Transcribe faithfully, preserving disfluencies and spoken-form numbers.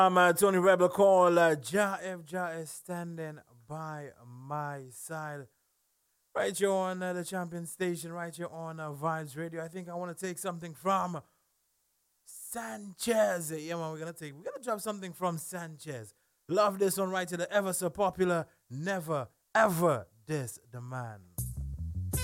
I'm uh, Tony Rebel call uh, Ja F Ja is standing by my side. Right here on uh, the champion station, right here on uh, Vibes Radio. I think I want to take something from Sanchez. Yeah, man, we're gonna take we're gonna drop something from Sanchez. Love this one right here, the ever so popular Never Ever Diss the Man.